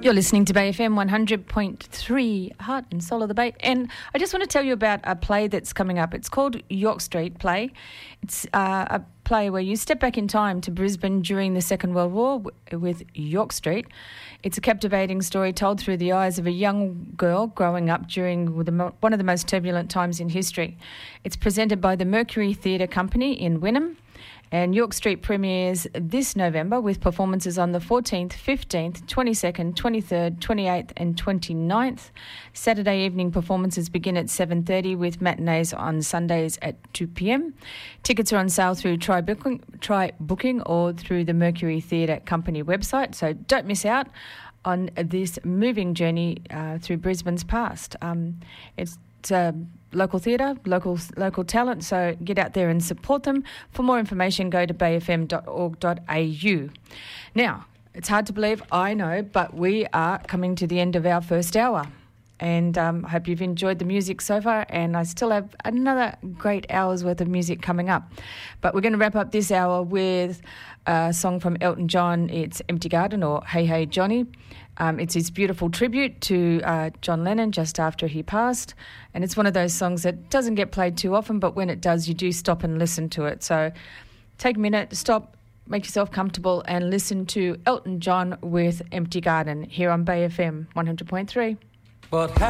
You're listening to Bay FM 100.3, Heart and Soul of the Bay. And I just want to tell you about a play that's coming up. It's called York Street Play. It's a play where you step back in time to Brisbane during the Second World War with York Street. It's a captivating story told through the eyes of a young girl growing up during one of the most turbulent times in history. It's presented by the Mercury Theatre Company in Wynnum. And York Street premieres this November with performances on the 14th, 15th, 22nd, 23rd, 28th and 29th. Saturday evening performances begin at 7:30 with matinees on Sundays at 2 p.m. Tickets are on sale through Try Booking or through the Mercury Theatre Company website. So don't miss out on this moving journey through Brisbane's past. It's local theatre, local talent, so get out there and support them. For more information, go to bayfm.org.au. Now, it's hard to believe, I know, but we are coming to the end of our first hour. And I hope you've enjoyed the music so far, and I still have another great hour's worth of music coming up. But we're going to wrap up this hour with a song from Elton John. It's Empty Garden, or Hey Hey Johnny. It's his beautiful tribute to John Lennon just after he passed. And it's one of those songs that doesn't get played too often, but when it does, you do stop and listen to it. So take a minute, stop, make yourself comfortable, and listen to Elton John with Empty Garden here on Bay FM 100.3. What